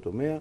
τομέα.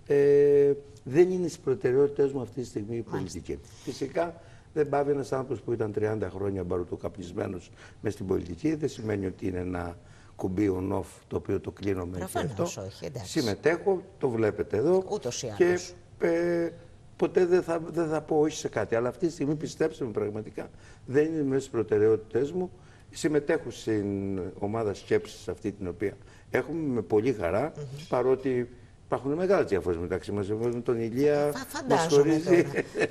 Δεν είναι στις προτεραιότητες μου αυτή τη στιγμή η πολιτική. Φυσικά δεν πάβει ένας άνθρωπος που ήταν 30 χρόνια μπαρουτοκαπνισμένος μες στην πολιτική, δεν σημαίνει ότι είναι ένα κουμπί on-off το οποίο το κλείνω με αυτό. Όχι, συμμετέχω, το βλέπετε εδώ. Ούτως ή άλλως. Και ποτέ δεν θα πω όχι σε κάτι. Αλλά αυτή τη στιγμή, πιστέψτε με πραγματικά, δεν είναι μέσα στις προτεραιότητες μου. Συμμετέχω στην ομάδα σκέψης αυτή την οποία έχουμε με πολύ χαρά, παρότι υπάρχουν μεγάλες διαφορές μεταξύ μας. Εγώ με τον Ηλία μας χωρίζει.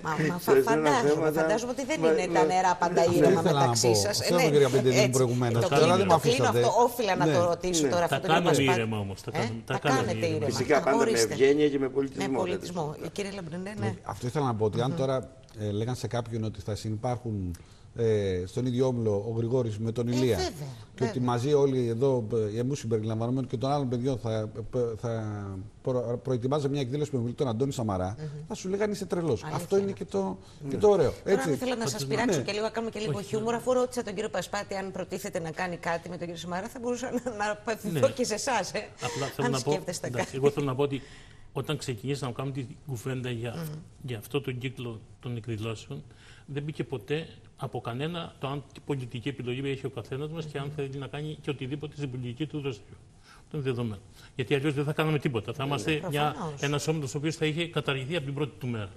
Φαντάζομαι ότι δεν είναι τα νερά πάντα ήρεμα μεταξύ σας. Αυτό δεν κύριε Πεντελή προηγουμένως. Το κλείνω αυτό, όφιλα να το ρωτήσω τώρα. Τα κάνουμε ήρεμα όμως. Τα κάνετε ήρεμα. Φυσικά πάντα με ευγένεια και με πολιτισμό. Με πολιτισμό. Κύριε Λαμπρινέ, ναι. Αυτό ήθελα να πω ότι αν τώρα λέγαν σε κάποιον ότι θα συνυπάρχουν στον ίδιο όμιλο ο Γρηγόρης με τον Ηλία και ότι μαζί όλοι εδώ, εμείς συμπεριλαμβανομένοι και των άλλων παιδιών, θα προετοιμάζαμε μια εκδήλωση με τον Αντώνη Σαμαρά, θα σου λέγανε είσαι τρελός. Αυτό είναι και το ωραίο. Τώρα ήθελα να σας πειράξω και λίγο, να κάνουμε και λίγο χιούμορ. Αφού ρώτησα τον κύριο Πασπάτη αν προτίθεται να κάνει κάτι με τον κύριο Σαμαρά, θα μπορούσα να απευθυνθώ και σε εσάς. Αν σκέφτεστε κάτι. Εγώ θέλω να πω ότι όταν ξεκινήσαμε να κάνουμε την κουβέντα για αυτό τον κύκλο των εκδηλώσεων, δεν μπήκε ποτέ από κανένα το αν τι πολιτική επιλογή έχει ο καθένας μας και αν θέλει να κάνει και οτιδήποτε στην πολιτική του δραστηριότητα. Αυτό είναι δεδομένο. Γιατί αλλιώς δεν θα κάναμε τίποτα. Θα είμαστε ένας όμιλος ο οποίος θα είχε καταργηθεί από την πρώτη του μέρα.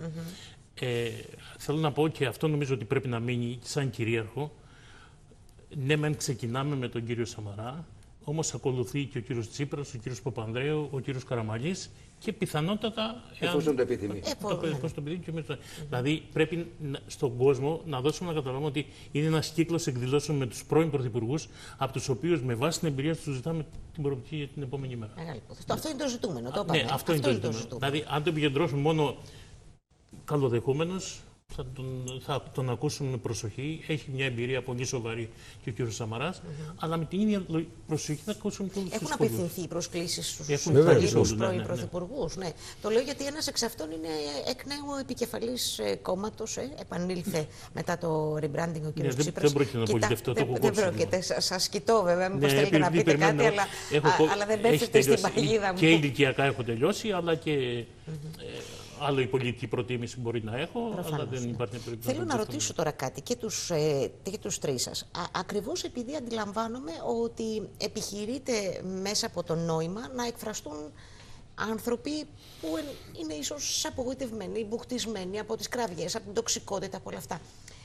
Θέλω να πω και αυτό νομίζω ότι πρέπει να μείνει σαν κυρίαρχο. Ναι, μεν ξεκινάμε με τον κύριο Σαμαρά, όμως ακολουθεί και ο κύριος Τσίπρας, ο κύριος Παπανδρέου, ο κύριος Καραμανλής και πιθανότατα. Εφόσον το επιθυμεί. Δηλαδή πρέπει στον κόσμο να δώσουμε να καταλάβουμε ότι είναι ένας κύκλος εκδηλώσεων με τους πρώην πρωθυπουργούς, από τους οποίους με βάση την εμπειρία τους ζητάμε την προοπτική για την επόμενη μέρα. Αυτό είναι το ζητούμενο. Ναι, αυτό είναι το ζητούμενο. Δηλαδή, αν το επικεντρώσουμε μόνο καλοδεχούμενος, θα τον ακούσουμε με προσοχή. Έχει μια εμπειρία πολύ σοβαρή και ο κ. Σαμαράς, αλλά με την ίδια προσοχή θα ακούσουμε και όλους τους σχολούς. Έχουν απευθυνθεί προσκλήσεις στους πρώην πρωθυπουργούς. Ναι. Το λέω γιατί ένας εξ αυτών είναι εκ νέου επικεφαλής κόμματος. Επανήλθε μετά το rebranding ο κ. Τσίπρας. Δεν πρόκειται να πολιτευτώ, το έχω κόψει. Δεν πρόκειται. Σας κοιτώ βέβαια, μήπως θέλετε να πείτε κάτι, αλλά δεν πέφτετε στην παγίδα μου. Και ηλικιακά έχω τελειώσει, αλλά και. Άλλο η πολιτική προτίμηση μπορεί να έχω, αλλά δεν υπάρχει περίπτωση. Θέλω να ρωτήσω τώρα κάτι και τους τρεις σας. Ακριβώς επειδή αντιλαμβάνομαι ότι επιχειρείτε μέσα από το νόημα να εκφραστούν άνθρωποι που είναι ίσως απογοητευμένοι, μπουχτισμένοι από τις κραυγές, από την τοξικότητα, από όλα αυτά.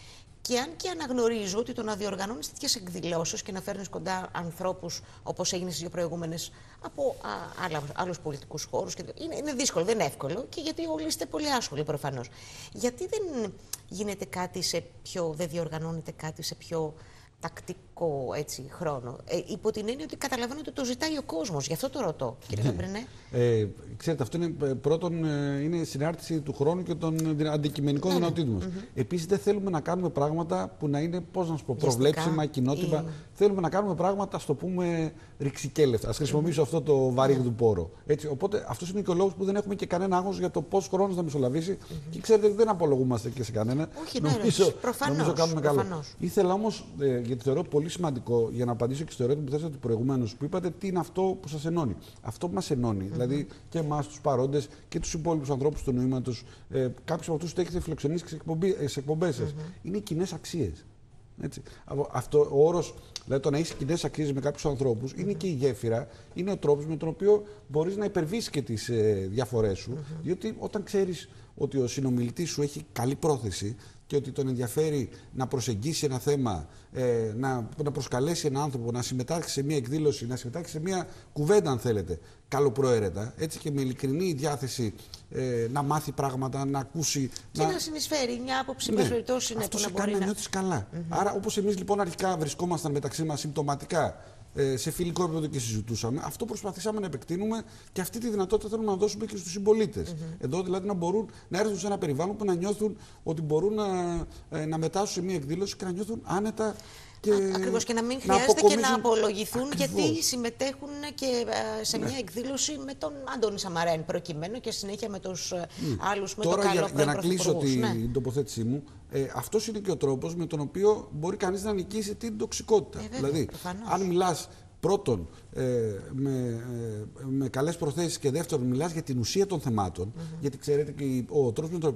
Και αν και αναγνωρίζω ότι το να διοργανώνεις τέτοιες εκδηλώσεις και να φέρνεις κοντά ανθρώπους όπως έγινε στις δύο προηγούμενες από άλλους πολιτικούς χώρους, είναι δύσκολο, δεν είναι εύκολο και γιατί όλοι είστε πολύ άσχολοι προφανώς. Γιατί δεν γίνεται κάτι δεν διοργανώνεται κάτι σε πιο τακτικό χρόνο, υπό την έννοια ότι καταλαβαίνω ότι το ζητάει ο κόσμος. Γι' αυτό το ρωτώ, κύριε Λαμπρινέ. Ξέρετε, αυτό είναι πρώτον είναι η συνάρτηση του χρόνου και των αντικειμενικών δυνατοτήτων μας. Επίσης, δεν θέλουμε να κάνουμε πράγματα που να είναι, πώς να σου πω, προβλέψιμα, κοινότυπα. Θέλουμε να κάνουμε πράγματα, ας το πούμε, ρηξικέλευτα. Ας χρησιμοποιήσω αυτό το βαρύγδου πόρο. Οπότε, αυτός είναι και ο λόγος που δεν έχουμε και κανένα άγχος για το πόσο χρόνος θα μεσολαβήσει. Και ξέρετε, δεν απολογούμαστε και σε κανένα. Όχι, νομίζω κάνουμε καλό. Ήθελα όμως, γιατί θεωρώ πολύ σημαντικό, για να απαντήσω και στο ερώτημα που θέσατε προηγουμένως, που είπατε τι είναι αυτό που σας ενώνει. Αυτό που μας ενώνει, δηλαδή και εμάς τους παρόντες και τους υπόλοιπους ανθρώπους του νοήματος, κάποιους από αυτούς που έχετε φιλοξενήσει σε εκπομπές σας, είναι οι κοινές αξίες. Έτσι. Αυτό, ο όρος, δηλαδή το να έχεις κοινές αξίες με κάποιους ανθρώπους, είναι και η γέφυρα, είναι ο τρόπος με τον οποίο μπορείς να υπερβείς και τις διαφορές σου, διότι όταν ξέρεις ότι ο συνομιλητής σου έχει καλή πρόθεση και ότι τον ενδιαφέρει να προσεγγίσει ένα θέμα, να προσκαλέσει έναν άνθρωπο, να συμμετάσχει σε μια εκδήλωση, να συμμετάσχει σε μια κουβέντα, αν θέλετε, καλοπροαίρετα, έτσι και με ειλικρινή διάθεση να μάθει πράγματα, να ακούσει. Και να συνεισφέρει μια άποψη, που περιπτώσει είναι αυτό σε κάνει να νιώθεις καλά. Άρα, όπως εμείς λοιπόν αρχικά βρισκόμασταν μεταξύ μας συμπτωματικά, σε φιλικό επίπεδο και συζητούσαμε, αυτό προσπαθήσαμε να επεκτείνουμε και αυτή τη δυνατότητα θέλουμε να δώσουμε και στους συμπολίτες. Εδώ δηλαδή να μπορούν να έρθουν σε ένα περιβάλλον που να νιώθουν ότι μπορούν να μετάσχουν σε μια εκδήλωση και να νιώθουν άνετα. Ακριβώς, και να μην χρειάζεται και να απολογηθούν γιατί συμμετέχουν και σε μια εκδήλωση με τον Αντώνη Σαμαρά προκειμένου και συνέχεια με τους άλλους, με τώρα, το καλό για να κλείσω την τοποθέτησή μου, αυτός είναι και ο τρόπος με τον οποίο μπορεί κανείς να νικήσει την τοξικότητα. Βέβαια, δηλαδή, προφανώς. αν μιλάς πρώτον με καλές προθέσεις και δεύτερον μιλάς για την ουσία των θεμάτων, γιατί ξέρετε και ο τρόπος με τον